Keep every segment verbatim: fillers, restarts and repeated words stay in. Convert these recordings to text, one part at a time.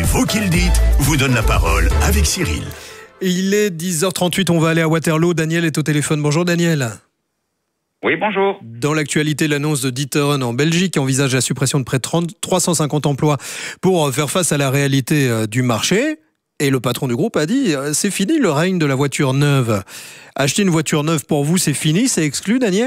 Vous qui le dites vous donne la parole avec Cyril. Il est dix heures trente-huit, on va aller à Waterloo. Daniel est au téléphone. Bonjour Daniel. Oui, bonjour. Dans l'actualité, l'annonce de D'Ieteren en Belgique envisage la suppression de près de trois cent cinquante emplois pour faire face à la réalité du marché. Et le patron du groupe a dit « C'est fini le règne de la voiture neuve ». Acheter une voiture neuve pour vous, c'est fini, c'est exclu, Daniel ?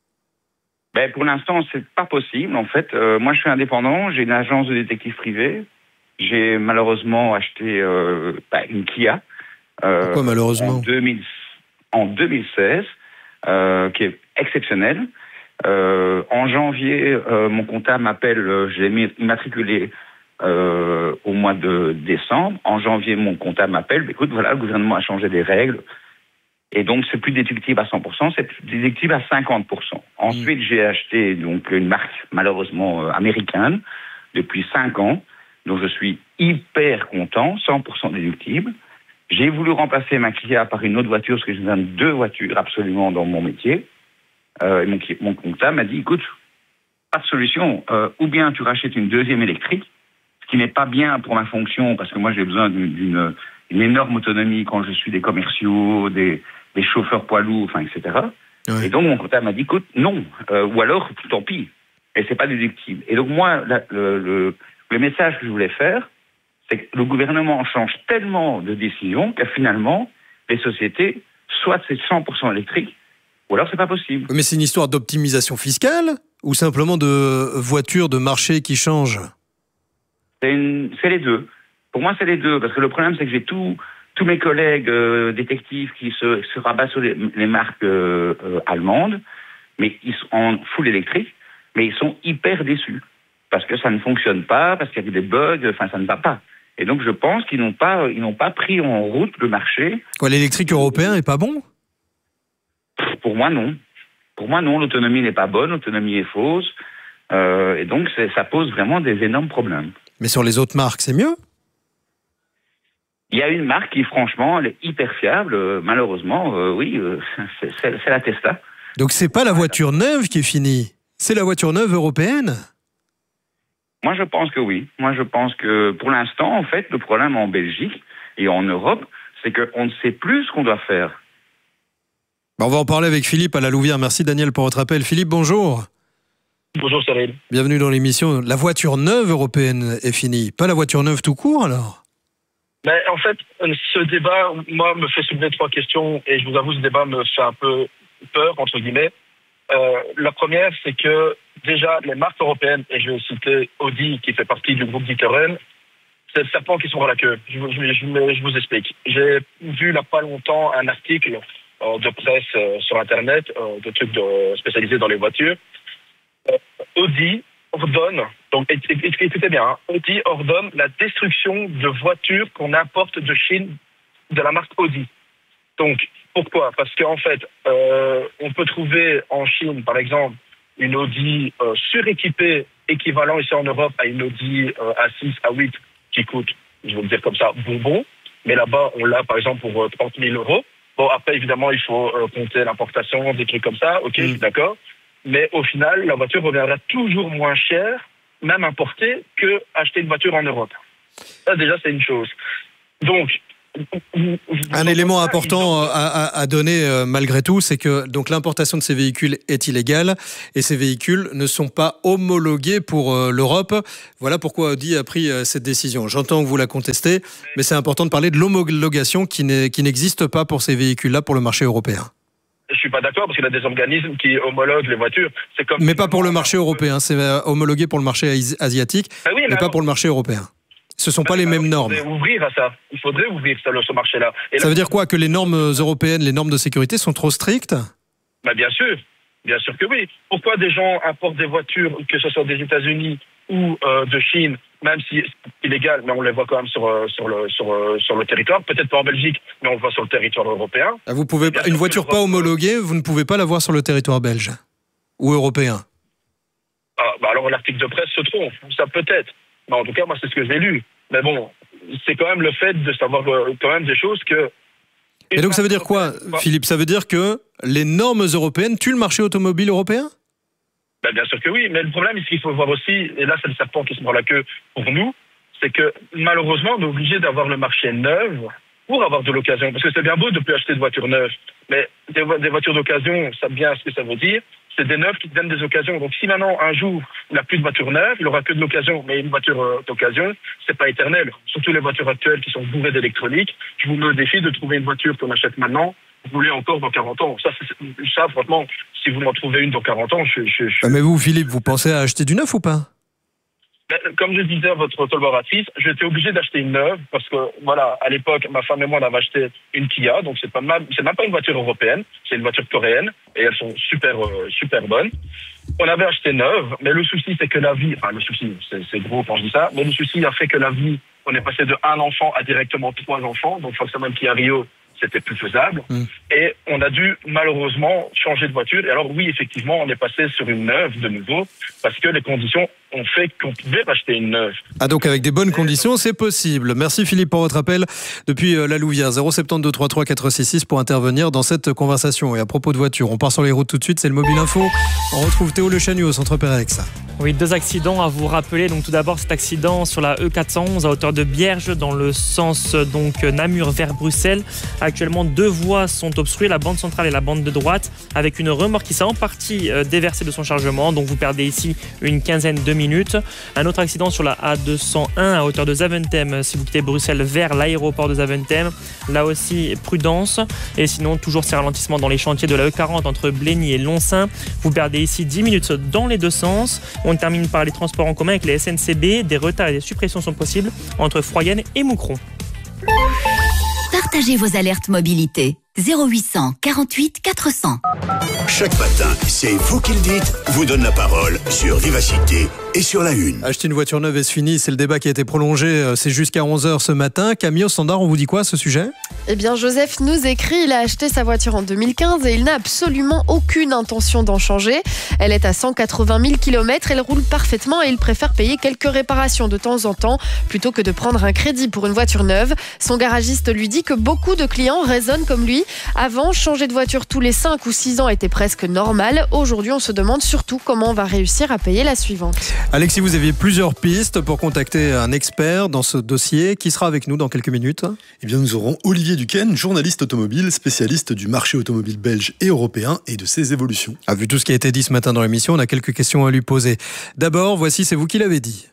Ben, pour l'instant, c'est pas possible. En fait, euh, moi, je suis indépendant. J'ai une agence de détective privé. J'ai malheureusement acheté euh, ben, une Kia. Euh, Pourquoi malheureusement ? En, deux mille, en deux mille seize, euh, qui est exceptionnelle. Euh, en janvier, euh, mon comptable m'appelle. Euh, je l'ai immatriculé euh, au mois de décembre. En janvier, mon comptable m'appelle. Écoute, voilà, le gouvernement a changé des règles. Et donc, c'est plus déductible à cent pour cent, c'est déductible à cinquante pour cent. Ensuite, mmh. j'ai acheté donc une marque, malheureusement, euh, américaine, depuis cinq ans, dont je suis hyper content, cent pour cent déductible. J'ai voulu remplacer ma Kia par une autre voiture, parce que j'ai besoin de deux voitures absolument dans mon métier. Euh, et mon, mon comptable m'a dit, écoute, pas de solution. Euh, ou bien tu rachètes une deuxième électrique, ce qui n'est pas bien pour ma fonction, parce que moi, j'ai besoin d'une, d'une une énorme autonomie quand je suis des commerciaux, des... des chauffeurs poids lourds, enfin, et cetera. Ouais. Et donc, mon comptable m'a dit, écoute, non. Euh, ou alors, tant pis. Et c'est pas déductible. Et donc, moi, la, le, le, le message que je voulais faire, c'est que le gouvernement change tellement de décisions que finalement, les sociétés, soit c'est cent pour cent électrique, ou alors c'est pas possible. Mais c'est une histoire d'optimisation fiscale ou simplement de voitures de marché qui changent ? C'est, une, c'est les deux. Pour moi, c'est les deux. Parce que le problème, c'est que j'ai tout... Tous mes collègues euh, détectives qui se, se rabattent sur les, les marques euh, euh, allemandes, mais ils sont en full électrique, mais ils sont hyper déçus parce que ça ne fonctionne pas, parce qu'il y a des bugs, enfin ça ne va pas. Et donc je pense qu'ils n'ont pas, ils n'ont pas pris en route le marché. Quoi, l'électrique européen est pas bon ? Pour moi non. Pour moi non, l'autonomie n'est pas bonne, l'autonomie est fausse, euh, et donc c'est, ça pose vraiment des énormes problèmes. Mais sur les autres marques, c'est mieux ? Il y a une marque qui, franchement, elle est hyper fiable. Euh, malheureusement, euh, oui, euh, c'est, c'est, c'est la Tesla. Donc, c'est pas la voiture neuve qui est finie, c'est la voiture neuve européenne ? Moi, je pense que oui. Moi, je pense que, pour l'instant, en fait, le problème en Belgique et en Europe, c'est qu'on ne sait plus ce qu'on doit faire. On va en parler avec Philippe à la Louvière. Merci, Daniel, pour votre appel. Philippe, bonjour. Bonjour, Cyril. Bienvenue dans l'émission. La voiture neuve européenne est finie, pas la voiture neuve tout court, alors ? Ben, en fait, ce débat, moi, me fait soulever trois questions et je vous avoue, ce débat me fait un peu peur, entre guillemets. Euh, la première, c'est que déjà, les marques européennes, et je vais citer Audi, qui fait partie du groupe D'Ieteren, c'est le serpent qui se mord la queue. Je, je, je, je vous explique. J'ai vu il n'y a pas longtemps un article euh, de presse euh, sur Internet, euh, de trucs de, spécialisés dans les voitures. Euh, Audi ordonne, donc écoutez bien, hein, Audi ordonne la destruction de voitures qu'on importe de Chine de la marque Audi. Donc, pourquoi ? Parce qu'en fait, euh, on peut trouver en Chine, par exemple, une Audi euh, suréquipée, équivalent ici en Europe à une Audi euh, A six, A huit, qui coûte, je vais le dire comme ça, bonbon. Mais là-bas, on l'a, par exemple, pour euh, trente mille euros. Bon, après, évidemment, il faut euh, compter l'importation, des trucs comme ça. OK, mmh. Je suis d'accord. Mais au final, la voiture reviendra toujours moins chère, même importée, que acheter une voiture en Europe. Ça, déjà, c'est une chose. Donc, un élément important à, à donner euh, malgré tout, c'est que donc l'importation de ces véhicules est illégale et ces véhicules ne sont pas homologués pour euh, l'Europe. Voilà pourquoi Audi a pris euh, cette décision. J'entends que vous la contestez, mais c'est important de parler de l'homologation qui, n'est, qui n'existe pas pour ces véhicules-là pour le marché européen. Je suis pas d'accord parce qu'il y a des organismes qui homologuent les voitures. C'est comme mais pas pour le marché européen. C'est homologué pour le marché asiatique, ben oui, mais, mais alors, pas pour le marché européen. Ce ne sont pas les mêmes normes. Il faudrait ouvrir à ça. Il faudrait ouvrir ça, ce marché-là. Et ça là, veut dire quoi ? Que les normes européennes, les normes de sécurité sont trop strictes ? Ben bien sûr. Bien sûr que oui. Pourquoi des gens importent des voitures, que ce soit des États-Unis ou euh, de Chine, même si c'est illégal, mais on les voit quand même sur, euh, sur, le, sur, euh, sur le territoire. Peut-être pas en Belgique, mais on le voit sur le territoire européen. Ah, vous pouvez, une voiture pas homologuée, vous ne pouvez pas l'avoir sur le territoire belge ou européen. Ah, bah alors l'article de presse se trompe. Ça peut-être. Mais en tout cas, moi, c'est ce que j'ai lu. Mais bon, c'est quand même le fait de savoir euh, quand même des choses que... Et donc ça veut dire quoi, Philippe ? Ça veut dire que les normes européennes tuent le marché automobile européen ? Ben, bien sûr que oui, mais le problème, c'est qu'il faut voir aussi, et là c'est le serpent qui se mord la queue pour nous, c'est que malheureusement, on est obligé d'avoir le marché neuf pour avoir de l'occasion. Parce que c'est bien beau de ne plus acheter de voitures neuves, mais des, vo- des voitures d'occasion, ça bien ce que ça veut dire. C'est des neufs qui te donnent des occasions. Donc si maintenant, un jour, il n'a plus de voiture neuve, il aura que de l'occasion. Mais une voiture euh, d'occasion, c'est pas éternel. Surtout les voitures actuelles qui sont bourrées d'électronique. Je vous mets au défi de trouver une voiture qu'on achète maintenant, vous voulez encore dans quarante ans. Ça, c'est, ça franchement, si vous m'en trouvez une dans quarante ans, je... je, je... Mais vous, Philippe, vous pensez à acheter du neuf ou pas ? Comme je disais à votre collaboratrice, j'étais obligé d'acheter une neuve parce que, voilà, à l'époque, ma femme et moi, on avait acheté une Kia, donc c'est pas mal, c'est même pas une voiture européenne, c'est une voiture coréenne et elles sont super, euh, super bonnes. On avait acheté neuve, mais le souci, c'est que la vie, enfin, le souci, c'est, c'est gros quand je dis ça, mais le souci a fait que la vie, on est passé de un enfant à directement trois enfants, donc forcément, un Kia Rio, c'était plus faisable. Mmh. Et on a dû, malheureusement, changer de voiture. Et alors, oui, effectivement, on est passé sur une neuve de nouveau parce que les conditions ont fait qu'on pouvait acheter une neuve. Ah, donc avec des bonnes conditions, c'est possible. Merci Philippe pour votre appel depuis la Louvière. zéro sept deux trois trois quatre six six pour intervenir dans cette conversation. Et à propos de voiture, on part sur les routes tout de suite, c'est le Mobile Info. On retrouve Théo Le Chagnou au centre Pérex. Oui, deux accidents à vous rappeler. Donc tout d'abord, cet accident sur la E quatre cent onze à hauteur de Bierge dans le sens donc Namur vers Bruxelles. Actuellement, deux voies sont obstruées, la bande centrale et la bande de droite, avec une remorque qui s'est en partie déversée de son chargement. Donc vous perdez ici une quinzaine de minutes. Un autre accident sur la A deux cent un à hauteur de Zaventem si vous quittez Bruxelles vers l'aéroport de Zaventem. Là aussi, prudence. Et sinon, toujours ces ralentissements dans les chantiers de la E quarante entre Blény et Lonsin. Vous perdez ici dix minutes dans les deux sens. On termine par les transports en commun avec les S N C B. Des retards et des suppressions sont possibles entre Froyenne et Moucron. Partagez vos alertes mobilité. zéro huit cent quarante-huit quatre cents. Chaque matin, c'est vous qui le dites, vous donne la parole sur Vivacité et sur la Une. Acheter une voiture neuve, est-ce fini ? C'est le débat qui a été prolongé, c'est jusqu'à onze heures ce matin. Camille, au standard, on vous dit quoi à ce sujet ? Eh bien, Joseph nous écrit, il a acheté sa voiture en deux mille quinze et il n'a absolument aucune intention d'en changer. Elle est à cent quatre-vingt mille kilomètres, elle roule parfaitement et il préfère payer quelques réparations de temps en temps plutôt que de prendre un crédit pour une voiture neuve. Son garagiste lui dit que beaucoup de clients raisonnent comme lui. Avant, changer de voiture tous les cinq ou six ans était presque normal. Aujourd'hui, on se demande surtout comment on va réussir à payer la suivante. Alexis, vous aviez plusieurs pistes pour contacter un expert dans ce dossier. Qui sera avec nous dans quelques minutes ? Eh bien, nous aurons Olivier Duquesne, journaliste automobile, spécialiste du marché automobile belge et européen et de ses évolutions. Ah, vu tout ce qui a été dit ce matin dans l'émission, on a quelques questions à lui poser. D'abord, voici, c'est vous qui l'avez dit.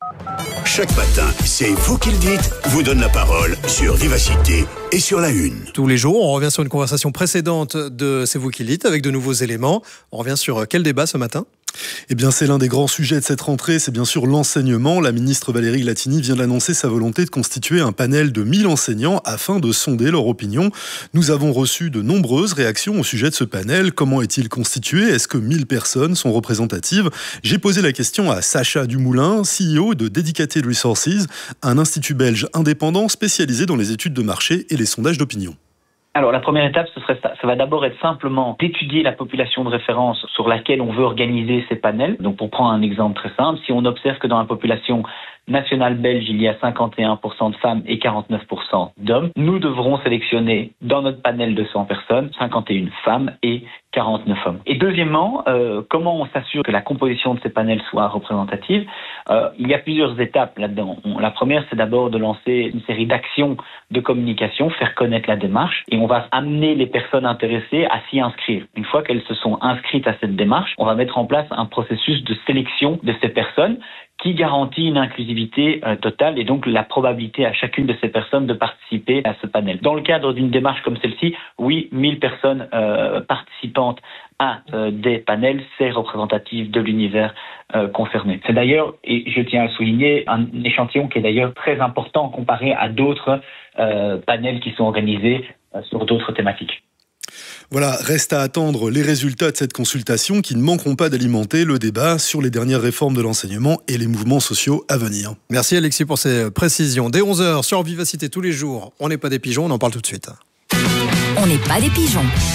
Chaque matin, c'est vous qui le dites, vous donne la parole sur Vivacité et sur la Une. Tous les jours, on revient sur une conversation précédente de C'est vous qui le dites avec de nouveaux éléments. On revient sur quel débat ce matin ? Eh bien, c'est l'un des grands sujets de cette rentrée, c'est bien sûr l'enseignement. La ministre Valérie Glatini vient d'annoncer sa volonté de constituer un panel de mille enseignants afin de sonder leur opinion. Nous avons reçu de nombreuses réactions au sujet de ce panel. Comment est-il constitué ? Est-ce que mille personnes sont représentatives ? J'ai posé la question à Sacha Dumoulin, C E O de Dedicated Resources, un institut belge indépendant spécialisé dans les études de marché et les sondages d'opinion. Alors la première étape, ce serait ça. Ça va d'abord être simplement d'étudier la population de référence sur laquelle on veut organiser ces panels. Donc pour prendre un exemple très simple, si on observe que dans la population nationale belge, il y a cinquante et un pour cent de femmes et quarante-neuf pour cent d'hommes, nous devrons sélectionner dans notre panel de cent personnes, cinquante et une femmes et quarante-neuf hommes. Et deuxièmement, euh, comment on s'assure que la composition de ces panels soit représentative ? euh, Il y a plusieurs étapes là-dedans. On, la première, c'est d'abord de lancer une série d'actions de communication, faire connaître la démarche, et on va amener les personnes intéressées à s'y inscrire. Une fois qu'elles se sont inscrites à cette démarche, on va mettre en place un processus de sélection de ces personnes qui garantit une inclusivité euh, totale et donc la probabilité à chacune de ces personnes de participer à ce panel. Dans le cadre d'une démarche comme celle-ci, oui, mille personnes euh, participantes à euh, des panels, c'est représentatif de l'univers euh, concerné. C'est d'ailleurs, et je tiens à le souligner, un échantillon qui est d'ailleurs très important comparé à d'autres euh, panels qui sont organisés euh, sur d'autres thématiques. Voilà, reste à attendre les résultats de cette consultation qui ne manqueront pas d'alimenter le débat sur les dernières réformes de l'enseignement et les mouvements sociaux à venir. Merci Alexis pour ces précisions. Dès onze heures sur Vivacité tous les jours, on n'est pas des pigeons, on en parle tout de suite. On n'est pas des pigeons.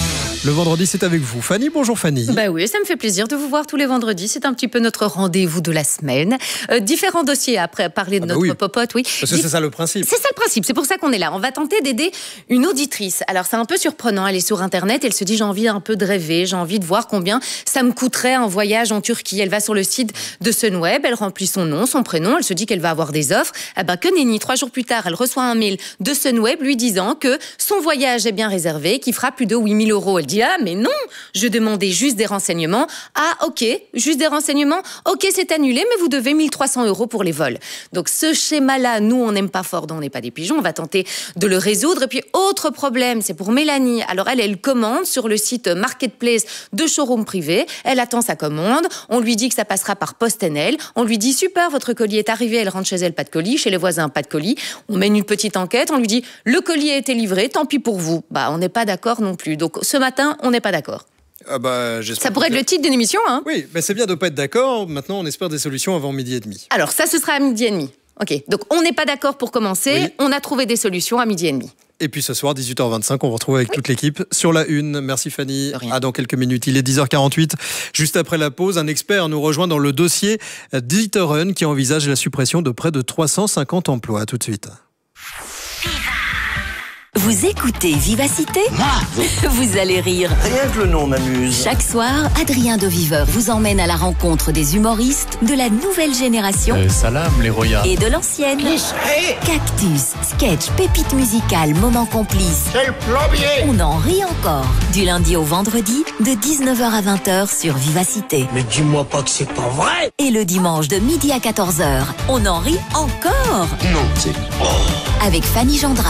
Le vendredi, c'est avec vous. Fanny, bonjour Fanny. Bah oui, ça me fait plaisir de vous voir tous les vendredis. C'est un petit peu notre rendez-vous de la semaine. Euh, différents dossiers après parler de ah bah notre oui. popote, oui. Parce que c'est ça le principe. C'est ça le principe, c'est pour ça qu'on est là. On va tenter d'aider une auditrice. Alors c'est un peu surprenant, elle est sur Internet, elle se dit j'ai envie un peu de rêver, j'ai envie de voir combien ça me coûterait un voyage en Turquie. Elle va sur le site de Sunweb, elle remplit son nom, son prénom, elle se dit qu'elle va avoir des offres. Eh ben que nenni, trois jours plus tard, elle reçoit un mail de Sunweb lui disant que son voyage est bien réservé, qu'il fera plus de huit mille euros. Elle dit ah mais non, je demandais juste des renseignements. Ah ok, juste des renseignements. Ok, c'est annulé, mais vous devez mille trois cents euros pour les vols. Donc ce schéma-là, nous on n'aime pas fort, on n'est pas des pigeons, on va tenter de le résoudre. Et puis autre problème, c'est pour Mélanie. Alors elle, elle commande sur le site Marketplace de showroom privé. Elle attend sa commande. On lui dit que ça passera par PostNL. On lui dit super, votre colis est arrivé. Elle rentre chez elle, pas de colis. Chez les voisins, pas de colis. On mène une petite enquête. On lui dit le colis a été livré. Tant pis pour vous. Bah on n'est pas d'accord non plus. Donc ce matin, on n'est pas d'accord. Ah bah, ça pourrait être le titre d'une émission, hein. Oui, mais c'est bien de ne pas être d'accord. Maintenant, on espère des solutions avant midi et demi. Alors, ça, ce sera à midi et demi. Ok, donc on n'est pas d'accord pour commencer. Oui. On a trouvé des solutions à midi et demi. Et puis ce soir, dix-huit heures vingt-cinq, on vous retrouve avec oui. toute l'équipe sur la une. Merci Fanny. À dans quelques minutes. Il est dix heures quarante-huit. Juste après la pause, un expert nous rejoint dans le dossier d'Iterun qui envisage la suppression de près de trois cent cinquante emplois. À tout de suite. Vous écoutez Vivacité ? Vous allez rire. Rien que le nom m'amuse. Chaque soir, Adrien de Viveur vous emmène à la rencontre des humoristes de la nouvelle génération. Euh, salam, les royas. Et de l'ancienne. Cactus, sketch, pépites musicales, moments complices. C'est le plombier. On en rit encore. Du lundi au vendredi, de dix-neuf heures à vingt heures sur Vivacité. Mais dis-moi pas que c'est pas vrai. Et le dimanche de midi à quatorze heures, on en rit encore. Non, c'est... Oh. Avec Fanny Gendrin.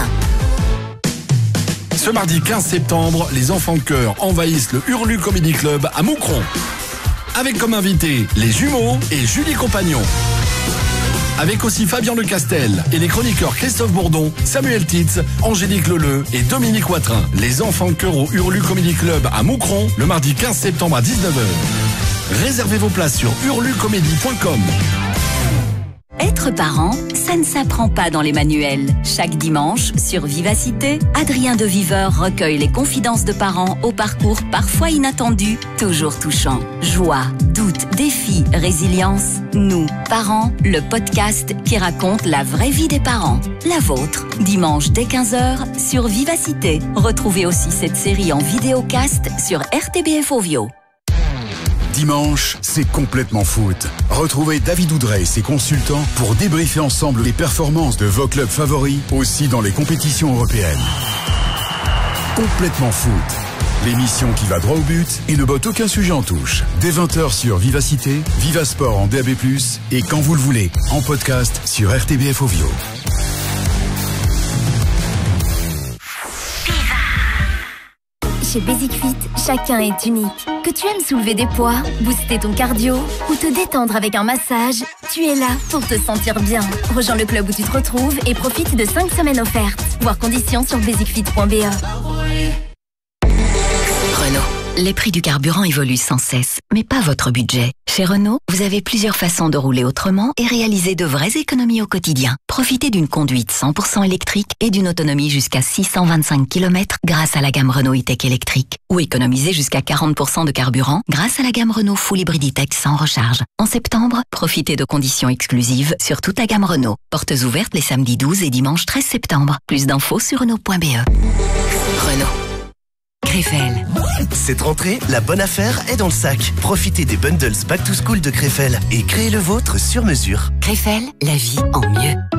Ce mardi quinze septembre, les enfants de chœur envahissent le Hurlu Comedy Club à Moucron. Avec comme invités les jumeaux et Julie Compagnon. Avec aussi Fabien Lecastel et les chroniqueurs Christophe Bourdon, Samuel Titz, Angélique Leleu et Dominique Watrin. Les enfants de chœur au Hurlu Comedy Club à Moucron, le mardi quinze septembre à dix-neuf heures. Réservez vos places sur hurlucomédie point com. Être parent, ça ne s'apprend pas dans les manuels. Chaque dimanche, sur Vivacité, Adrien de Viveur recueille les confidences de parents au parcours parfois inattendu, toujours touchant. Joie, doute, défi, résilience. Nous, parents, le podcast qui raconte la vraie vie des parents. La vôtre, dimanche dès quinze heures sur Vivacité. Retrouvez aussi cette série en vidéocast sur R T B F Ovio. Dimanche, c'est complètement foot. Retrouvez David Oudrey et ses consultants pour débriefer ensemble les performances de vos clubs favoris, aussi dans les compétitions européennes. Complètement foot. L'émission qui va droit au but et ne botte aucun sujet en touche. Dès vingt heures sur Vivacité, Vivasport en D A B plus, et quand vous le voulez, en podcast sur R T B F Ovio. Chez Basic Fit, chacun est unique. Que tu aimes soulever des poids, booster ton cardio ou te détendre avec un massage, tu es là pour te sentir bien. Rejoins le club où tu te retrouves et profite de cinq semaines offertes. Voir conditions sur basic fit point b e. Renault. Les prix du carburant évoluent sans cesse, mais pas votre budget. Chez Renault, vous avez plusieurs façons de rouler autrement et réaliser de vraies économies au quotidien. Profitez d'une conduite cent pour cent électrique et d'une autonomie jusqu'à six cent vingt-cinq kilomètres grâce à la gamme Renault E-Tech électrique. Ou économisez jusqu'à quarante pour cent de carburant grâce à la gamme Renault Full Hybrid E-Tech sans recharge. En septembre, profitez de conditions exclusives sur toute la gamme Renault. Portes ouvertes les samedis douze et dimanche treize septembre. Plus d'infos sur Renault point b e. Renault. Krefel. Cette rentrée, la bonne affaire est dans le sac. Profitez des bundles Back to School de Krefel et créez le vôtre sur mesure. Krefel, la vie en mieux.